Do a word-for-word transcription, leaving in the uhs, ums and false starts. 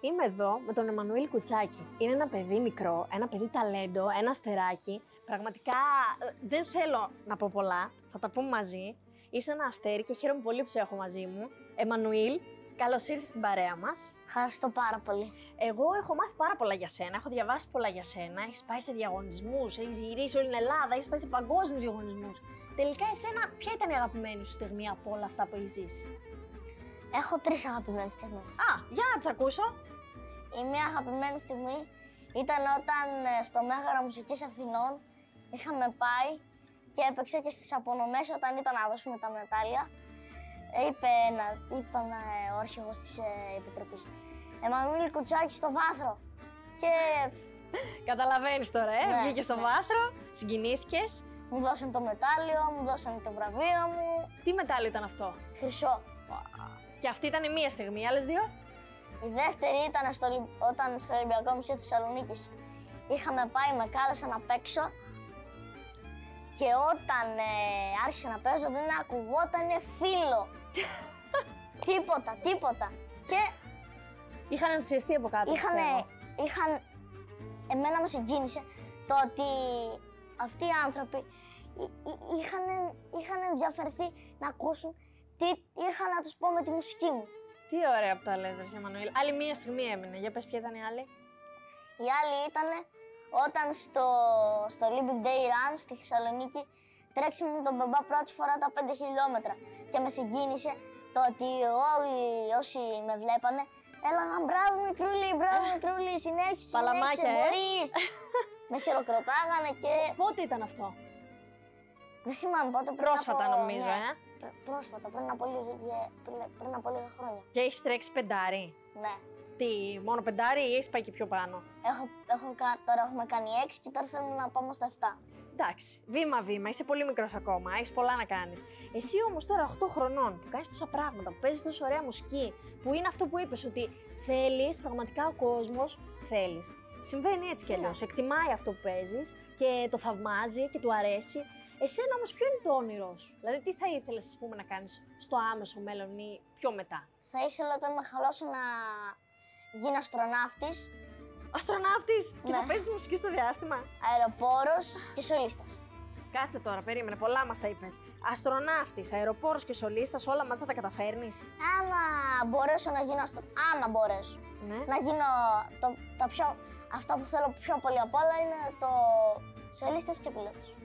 Είμαι εδώ με τον Εμμανουήλ Κουτσάκη. Είναι ένα παιδί μικρό, ένα παιδί ταλέντο, ένα αστεράκι. Πραγματικά δεν θέλω να πω πολλά, θα τα πούμε μαζί. Είσαι ένα αστέρι και χαίρομαι πολύ που σε έχω μαζί μου. Εμμανουήλ, καλώς ήρθες στην παρέα μας. Ευχαριστώ πάρα πολύ. Εγώ έχω μάθει πάρα πολλά για σένα, έχω διαβάσει πολλά για σένα. Έχεις πάει σε διαγωνισμούς, έχεις γυρίσει όλη την Ελλάδα, έχεις πάει σε παγκόσμιους διαγωνισμούς. Τελικά, εσένα, ποια ήταν η αγαπημένη σου στιγμή από όλα αυτά που έχεις ζήσει? Έχω τρεις αγαπημένες στιγμές. Α, για να τις ακούσω. Η μία αγαπημένη στιγμή ήταν όταν ε, στο Μέγαρο Μουσικής Αθηνών είχαμε πάει και έπαιξε και στις απονομές όταν ήταν να δώσουμε τα μετάλλια. Ε, είπε ένας, είπαν ε, ο αρχηγός της ε, Επιτροπής, Εμμανουήλ Κουτσάκη στο βάθρο. Και Καταλαβαίνεις τώρα, ε, Ναι, βγήκες στο ναι. βάθρο, συγκινήθηκες. μου δώσαν το μετάλλιο, μου δώσαν το βραβείο μου. Τι μετάλλιο ήταν αυτό? Χρυσό. Και αυτή ήταν η μία στιγμή, οι άλλες δύο? Η δεύτερη ήταν στο, Ολυμ- όταν στο Ολυμπιακό Μουσείο Θεσσαλονίκης είχαμε πάει, με κάλεσαν να παίξω και όταν ε, άρχισα να παίζω δεν ακουγότανε φίλο. Τίποτα, τίποτα. Και Είχαν ενθουσιαστεί από κάτω. είχαν, πιστεύω. είχαν, εμένα με συγκίνησε το ότι αυτοί οι άνθρωποι εί- εί- είχαν, είχαν ενδιαφερθεί να ακούσουν τι είχα να τους πω με τη μουσική μου. Τι ωραία που τα λες, ρε Εμμανουήλ. Άλλη μία στιγμή έμεινε. Για πες, ποια ήταν η άλλη? Η άλλη ήταν όταν στο, στο Olympic Day Run στη Θεσσαλονίκη τρέξαμε με τον μπαμπά πρώτη φορά τα πέντε χιλιόμετρα και με συγκίνησε το ότι όλοι όσοι με βλέπανε έλεγαν μπράβο μικρούλη, μπράβο μικρούλη, συνέχισε, Παλαμάκια, συνέχισε, ε. μπορείς. Με χειροκροτάγανε και Πότε ήταν αυτό? δεν θυμάμαι πότε. πριν Πρόσφατα, από- νομίζω, ναι, ε. πρ- Πρόσφατα, πριν από, λίγα, πριν, πριν από λίγα χρόνια. Και έχεις τρέξει πεντάρι. Ναι. Τι, μόνο πεντάρι ή έχεις πάει και πιο πάνω? Έχω, έχω, κα- τώρα έχουμε κάνει έξι και τώρα θέλω να πάμε στα εφτά. Εντάξει, βήμα-βήμα, είσαι πολύ μικρός ακόμα, έχεις πολλά να κάνεις. Εσύ όμως τώρα οκτώ χρονών που κάνεις τόσα πράγματα, που παίζεις τόσο ωραία μουσική, που είναι αυτό που είπες, ότι θέλεις, πραγματικά ο κόσμος θέλεις. Συμβαίνει έτσι κι αλλιώς. Εκτιμάει αυτό που παίζεις και το θαυμάζει και του αρέσει. Εσένα όμως ποιο είναι το όνειρό σου? Δηλαδή, τι θα ήθελες, ας πούμε, να κάνεις στο άμεσο μέλλον ή πιο μετά? Θα ήθελα όταν μεγαλώσω να γίνω αστροναύτης, Αστροναύτης! Και Ναι. θα παίζεις μουσική στο διάστημα. αεροπόρος και σολίστας. Κάτσε τώρα, περίμενε, πολλά μας τα είπες. Αστροναύτης, αεροπόρος και σολίστας, όλα μας θα τα καταφέρνεις. Άμα μπορέσω να γίνω αστρο... Άμα μπορέσω Ναι. να γίνω το, τα πιο... αυτά που θέλω πιο πολύ απ' όλα είναι το σολίστας και πιλότος.